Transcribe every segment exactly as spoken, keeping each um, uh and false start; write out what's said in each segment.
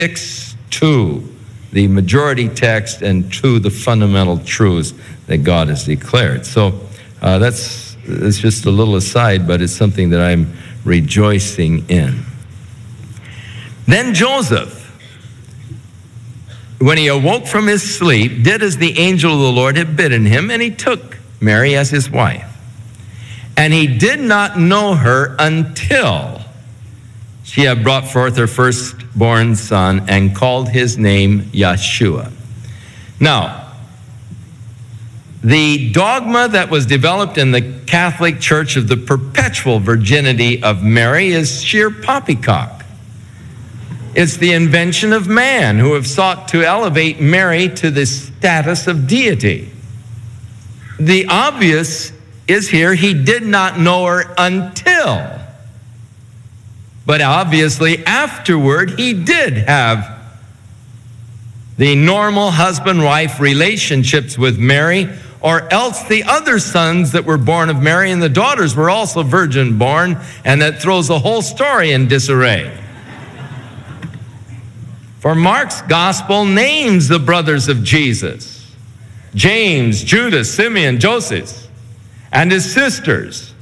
sticks to the majority text and to the fundamental truths that God has declared. So uh, that's, that's just a little aside, but it's something that I'm rejoicing in. Then Joseph, when he awoke from his sleep, did as the angel of the Lord had bidden him, and he took Mary as his wife. And he did not know her until she had brought forth her firstborn son and called his name Yeshua. Now, the dogma that was developed in the Catholic Church of the perpetual virginity of Mary is sheer poppycock. It's the invention of man who have sought to elevate Mary to the status of deity. The obvious is here, he did not know her until. But obviously afterward, he did have the normal husband-wife relationships with Mary, or else the other sons that were born of Mary and the daughters were also virgin born, and that throws the whole story in disarray. For Mark's gospel names the brothers of Jesus: James, Judas, Simeon, Joseph, and his sisters.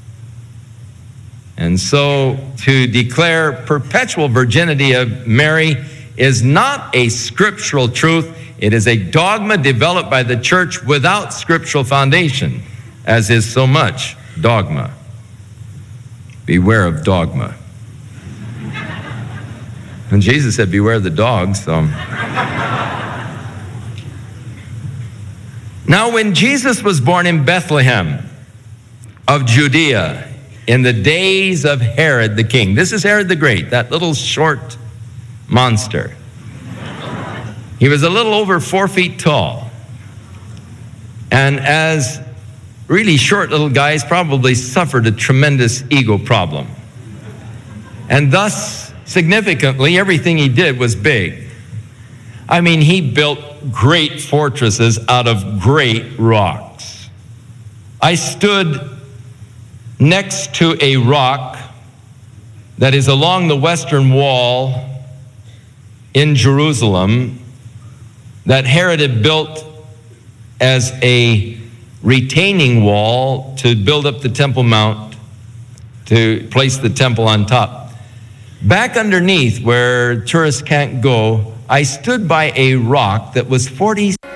And so to declare perpetual virginity of Mary is not a scriptural truth. It is a dogma developed by the church without scriptural foundation, as is so much dogma. Beware of dogma. And Jesus said, beware the dogs. So. Now, when Jesus was born in Bethlehem of Judea in the days of Herod the king, this is Herod the Great, that little short monster. He was a little over four feet tall. And as really short little guys, probably suffered a tremendous ego problem. And thus, significantly, everything he did was big. I mean, he built great fortresses out of great rocks. I stood next to a rock that is along the western wall in Jerusalem that Herod had built as a retaining wall to build up the Temple Mount, to place the temple on top. Back underneath where tourists can't go, I stood by a rock that was forty